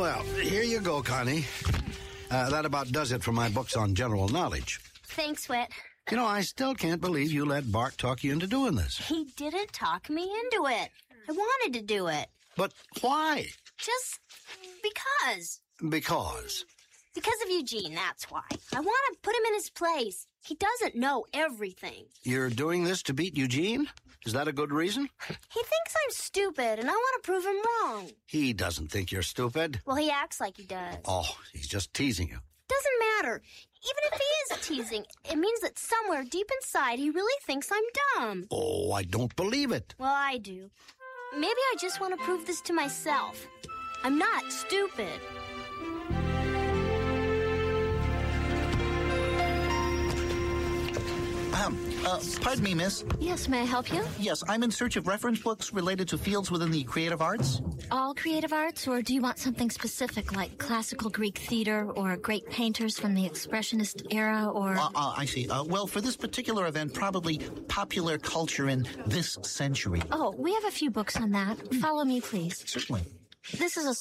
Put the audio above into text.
Well, here you go, Connie. That about does it for my books on general knowledge. Thanks, Whit. You know, I still can't believe you let Bart talk you into doing this. He didn't talk me into it. I wanted to do it. But why? Just because. Because. Because of Eugene, that's why. I want to put him in his place. He doesn't know everything. You're doing this to beat Eugene? Is that a good reason? He thinks I'm stupid, and I want to prove him wrong. He doesn't think you're stupid. Well, he acts like he does. Oh, he's just teasing you. Doesn't matter. Even if he is teasing, it means that somewhere deep inside he really thinks I'm dumb. Oh, I don't believe it. Well, I do. Maybe I just want to prove this to myself. I'm not stupid. Pardon me, miss. Yes, may I help you? Yes, I'm in search of reference books related to fields within the creative arts. All creative arts, or do you want something specific like classical Greek theater or great painters from the Expressionist era or... I see. Well, for this particular event, probably popular culture in this century. Oh, we have a few books on that. Follow me, please. Certainly. This is a